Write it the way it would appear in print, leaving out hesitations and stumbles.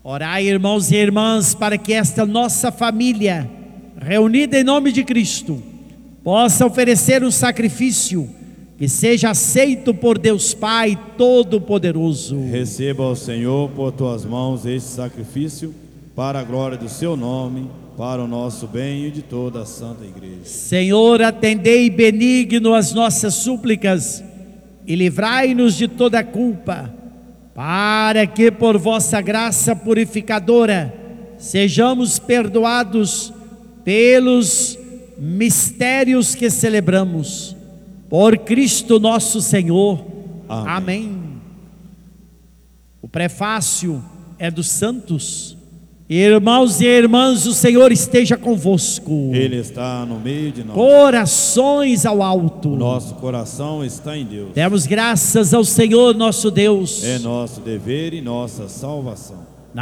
Orai, irmãos e irmãs, para que esta nossa família, reunida em nome de Cristo, possa oferecer um sacrifício que seja aceito por Deus Pai Todo-Poderoso. Receba ao Senhor por tuas mãos este sacrifício, para a glória do seu nome, para o nosso bem e de toda a Santa Igreja. Senhor, atendei benigno as nossas súplicas e livrai-nos de toda culpa, para que por vossa graça purificadora sejamos perdoados pelos mistérios que celebramos. Por Cristo nosso Senhor. Amém. Amém. O prefácio é dos santos. Irmãos e irmãs, o Senhor esteja convosco. Ele está no meio de nós. Corações ao alto. Nosso coração está em Deus. Demos graças ao Senhor nosso Deus. É nosso dever e nossa salvação.